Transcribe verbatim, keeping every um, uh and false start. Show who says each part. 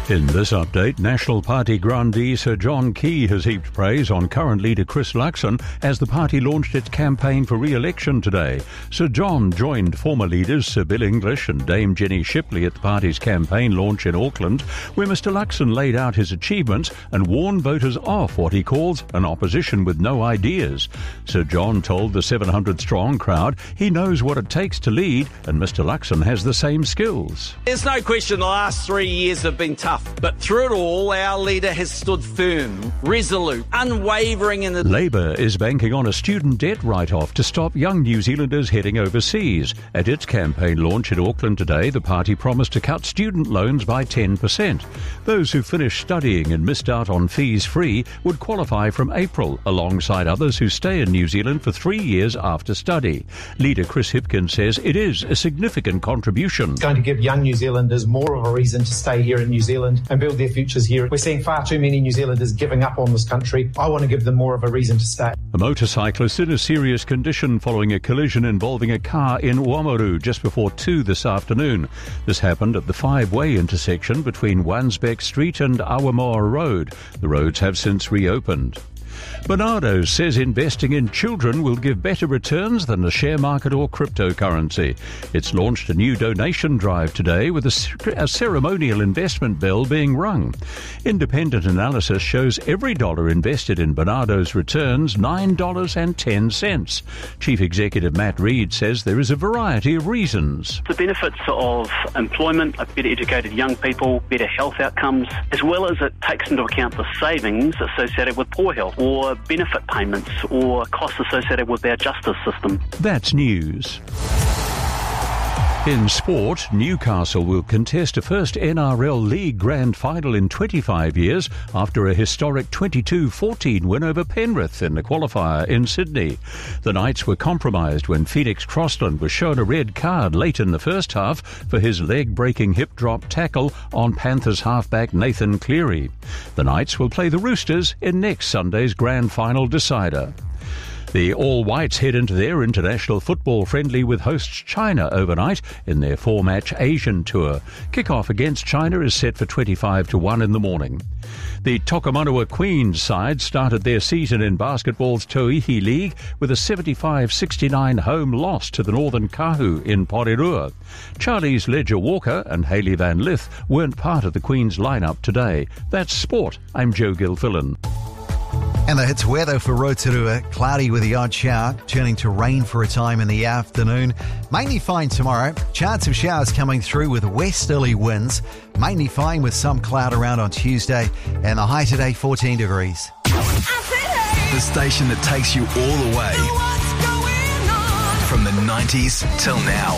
Speaker 1: In this update, National Party grandee Sir John Key has heaped praise on current leader Chris Luxon as the party launched its campaign for re-election today. Sir John joined former leaders Sir Bill English and Dame Jenny Shipley at the party's campaign launch in Auckland, where Mr Luxon laid out his achievements and warned voters off what he calls an opposition with no ideas. Sir John told the seven hundred strong crowd he knows what it takes to lead, and Mr Luxon has the same skills.
Speaker 2: There's no question the last three years have been tough. But through it all, our leader has stood firm, resolute, unwavering in the...
Speaker 1: Labour is banking on a student debt write-off to stop young New Zealanders heading overseas. At its campaign launch in Auckland today, the party promised to cut student loans by ten percent. Those who finished studying and missed out on fees free would qualify from April, alongside others who stay in New Zealand for three years after study. Leader Chris Hipkins says it is a significant contribution.
Speaker 3: It's going to give young New Zealanders more of a reason to stay here in New Zealand and build their futures here. We're seeing far too many New Zealanders giving up on this country. I want to give them more of a reason to stay.
Speaker 1: A motorcyclist in a serious condition following a collision involving a car in Oamaru just before two this afternoon. This happened at the five-way intersection between Wansbeck Street and Awamoa Road. The roads have since reopened. Bernardo's says investing in children will give better returns than the share market or cryptocurrency. It's launched a new donation drive today with a, a ceremonial investment bell being rung. Independent analysis shows every dollar invested in Bernardo's returns nine dollars and ten cents. Chief Executive Matt Reid says there is a variety of reasons.
Speaker 4: The benefits of employment, better educated young people, better health outcomes, as well as it takes into account the savings associated with poor health, or benefit payments or costs associated with our justice system.
Speaker 1: That's news. In sport, Newcastle will contest a first N R L League Grand Final in twenty-five years after a historic twenty-two fourteen win over Penrith in the qualifier in Sydney. The Knights were compromised when Phoenix Crossland was shown a red card late in the first half for his leg-breaking hip-drop tackle on Panthers halfback Nathan Cleary. The Knights will play the Roosters in next Sunday's Grand Final decider. The All Whites head into their international football friendly with hosts China overnight in their four-match Asian tour. Kick-off against China is set for twenty-five to one in the morning. The Tokomanua Queens side started their season in basketball's Toihi League with a seventy-five sixty-nine home loss to the Northern Kahu in Porirua. Charlie's Ledger Walker and Hayley Van Lith weren't part of the Queens lineup today. That's sport. I'm Joe Gilfillan.
Speaker 5: And the hits weather for Rotorua, cloudy with the odd shower, turning to rain for a time in the afternoon. Mainly fine tomorrow. Chance of showers coming through with westerly winds. Mainly fine with some cloud around on Tuesday. And the high today, fourteen degrees.
Speaker 6: The station that takes you all the way. From the nineties till now.